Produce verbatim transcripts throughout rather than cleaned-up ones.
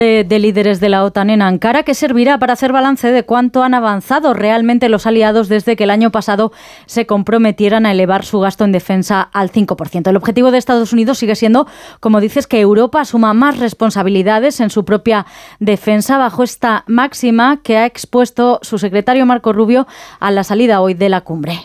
de, de líderes de la OTAN en Ankara, que servirá para hacer balance de cuánto han avanzado realmente los aliados desde que el año pasado se comprometieran a elevar su gasto en defensa al cinco por ciento. El objetivo de Estados Unidos sigue siendo, como dices, que Europa asuma más responsabilidades en su propia defensa, bajo esta máxima que ha expuesto su secretario Marco Rubio a la salida hoy de la cumbre.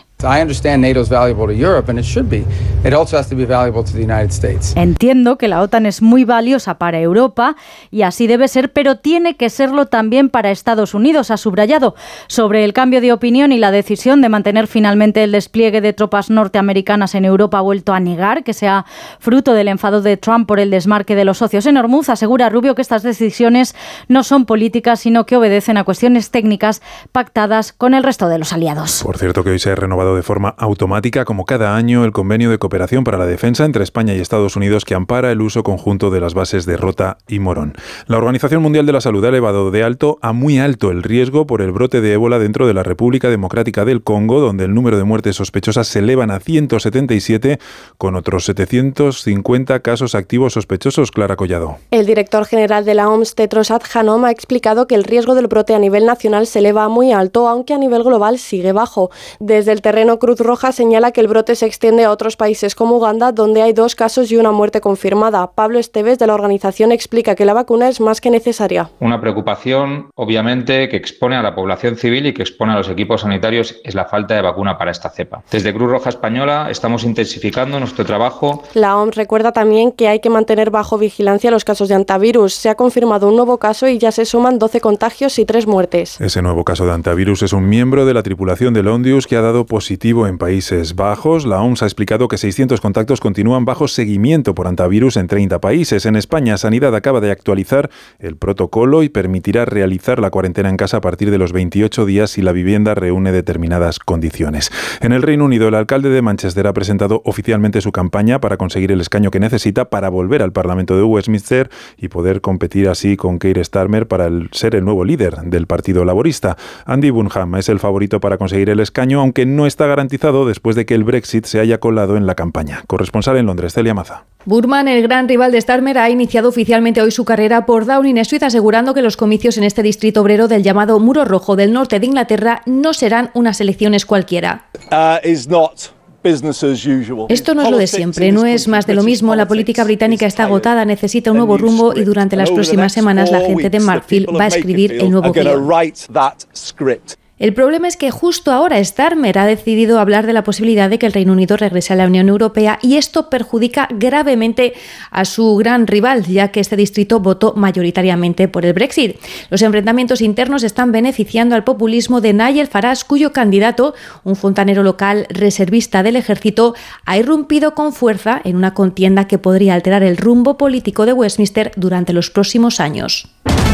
Entiendo que la OTAN es muy valiosa para Europa y así debe ser, pero tiene que serlo también para Estados Unidos, ha subrayado. Sobre el cambio de opinión y la decisión de mantener finalmente el despliegue de tropas norteamericanas en Europa, ha vuelto a negar que sea fruto del enfado de Trump por el desmarque de los socios en Hormuz. Asegura Rubio que estas decisiones no son políticas, sino que obedecen a cuestiones técnicas pactadas con el resto de los aliados. Por cierto, que hoy se ha renovado de forma automática, como cada año, el convenio de cooperación para la defensa entre España y Estados Unidos que ampara el uso conjunto de las bases de Rota y Morón. La Organización Mundial de la Salud ha elevado de alto a muy alto el riesgo por el brote de ébola dentro de la República Democrática del Congo, donde el número de muertes sospechosas se elevan a ciento setenta y siete, con otros setecientos cincuenta casos activos sospechosos. Clara Collado. El director general de la O M S, Tedros Adhanom, ha explicado que el riesgo del brote a nivel nacional se eleva a muy alto, aunque a nivel global sigue bajo. Desde el terreno Cruz Roja señala que el brote se extiende a otros países como Uganda, donde hay dos casos y una muerte confirmada. Pablo Esteves, de la organización, explica que la vacuna es más que necesaria. Una preocupación, obviamente, que expone a la población civil y que expone a los equipos sanitarios es la falta de vacuna para esta cepa. Desde Cruz Roja Española estamos intensificando nuestro trabajo. La O M S recuerda también que hay que mantener bajo vigilancia los casos de hantavirus. Se ha confirmado un nuevo caso y ya se suman doce contagios y tres muertes. Ese nuevo caso de hantavirus es un miembro de la tripulación del Ondius que ha dado positivo en Países Bajos. La O M S ha explicado que seiscientos contactos continúan bajo seguimiento por hantavirus en treinta países. En España, Sanidad acaba de actualizar el protocolo y permitirá realizar la cuarentena en casa a partir de los veintiocho días si la vivienda reúne determinadas condiciones. En el Reino Unido, el alcalde de Manchester ha presentado oficialmente su campaña para conseguir el escaño que necesita para volver al Parlamento de Westminster y poder competir así con Keir Starmer para el, ser el nuevo líder del Partido Laborista. Andy Burnham es el favorito para conseguir el escaño, aunque no está garantizado después de que el Brexit se haya colado en la campaña. Corresponsal en Londres, Celia Maza. Burman, el gran rival de Starmer, ha iniciado oficialmente hoy su carrera por Downing Street, asegurando que los comicios en este distrito obrero del llamado Muro Rojo del norte de Inglaterra no serán unas elecciones cualquiera. Uh, Esto no es lo de siempre, no es más de lo mismo. La política británica está agotada, necesita un nuevo rumbo y durante las próximas semanas la gente de Markfield va a escribir el nuevo guión. El problema es que justo ahora Starmer ha decidido hablar de la posibilidad de que el Reino Unido regrese a la Unión Europea y esto perjudica gravemente a su gran rival, ya que este distrito votó mayoritariamente por el Brexit. Los enfrentamientos internos están beneficiando al populismo de Nigel Farage, cuyo candidato, un fontanero local reservista del ejército, ha irrumpido con fuerza en una contienda que podría alterar el rumbo político de Westminster durante los próximos años.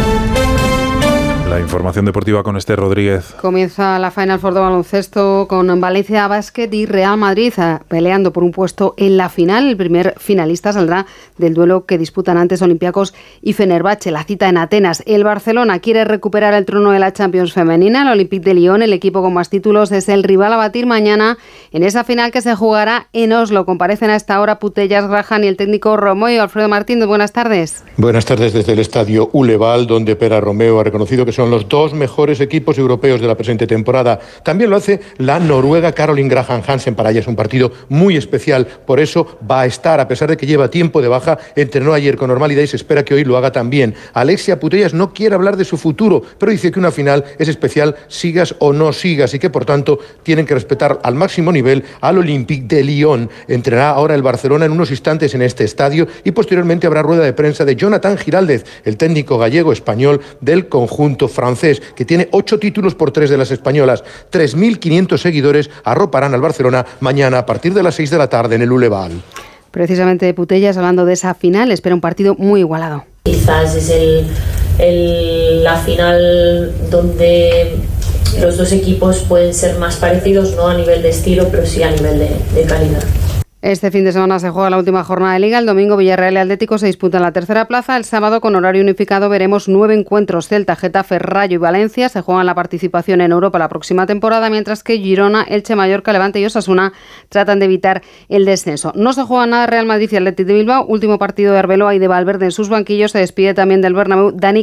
La información deportiva con Esther Rodríguez. Comienza la Final Four de baloncesto con Valencia Basket y Real Madrid peleando por un puesto en la final. El primer finalista saldrá del duelo que disputan antes Olympiacos y Fenerbahce. La cita en Atenas. El Barcelona quiere recuperar el trono de la Champions femenina. El Olympique de Lyon, el equipo con más títulos, es el rival a batir mañana en esa final que se jugará en Oslo. Comparecen a esta hora Putellas, Graham y el técnico Romeo. Alfredo Martínez, buenas tardes. Buenas tardes desde el estadio Uleval, donde Pera Romeo ha reconocido que son los dos mejores equipos europeos de la presente temporada. También lo hace la noruega Caroline Graham Hansen. Para ella es un partido muy especial, por eso va a estar, a pesar de que lleva tiempo de baja, entrenó ayer con normalidad y se espera que hoy lo haga también. Alexia Putellas no quiere hablar de su futuro, pero dice que una final es especial sigas o no sigas y que por tanto tienen que respetar al máximo nivel al Olympique de Lyon. Entrenará ahora el Barcelona en unos instantes en este estadio y posteriormente habrá rueda de prensa de Jonathan Giraldez, el técnico gallego-español del conjunto francés, que tiene ocho títulos por tres de las españolas. tres mil quinientos seguidores arroparán al Barcelona mañana a partir de las seis de la tarde en el Uleval. Precisamente de Putellas, hablando de esa final, espera un partido muy igualado. Quizás es el, el, la final donde los dos equipos pueden ser más parecidos, no a nivel de estilo, pero sí a nivel de, de calidad. Este fin de semana se juega la última jornada de Liga. El domingo Villarreal y Atlético se disputan la tercera plaza. El sábado, con horario unificado, veremos nueve encuentros. Celta, Getafe, Rayo y Valencia se juegan la participación en Europa la próxima temporada, mientras que Girona, Elche, Mallorca, Levante y Osasuna tratan de evitar el descenso. No se juega nada Real Madrid y Athletic de Bilbao. Último partido de Arbeloa y de Valverde en sus banquillos. Se despide también del Bernabéu Dani